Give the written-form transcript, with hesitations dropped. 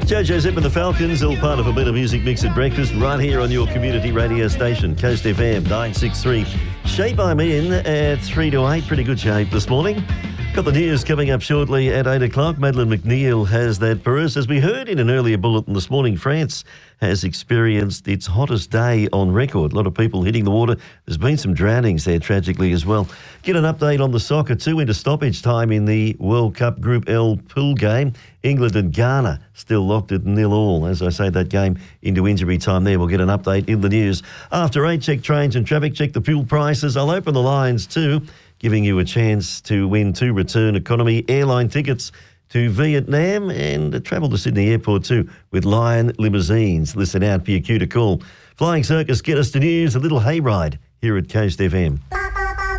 Jojo Zip and the Falcons, all part of a better music mix at breakfast, right here on your community radio station, Coast FM 963. Shape I'm in at 3 to 8, pretty good shape this morning. Got the news coming up shortly at 8 o'clock. Madeleine McNeil has that for us. As we heard in an earlier bulletin this morning, France has experienced its hottest day on record. A lot of people hitting the water. There's been some drownings there, tragically, as well. Get an update on the soccer, too, into stoppage time in the World Cup Group L pool game. England and Ghana still locked at 0-0. As I say, that game into injury time there. We'll get an update in the news. After 8, check trains and traffic, check the fuel prices. I'll open the lines, too, giving you a chance to win 2 return economy airline tickets to Vietnam and travel to Sydney Airport too with Lion Limousines. Listen out for your cue to call. Flying Circus, get us to news, a little hayride here at Coast FM.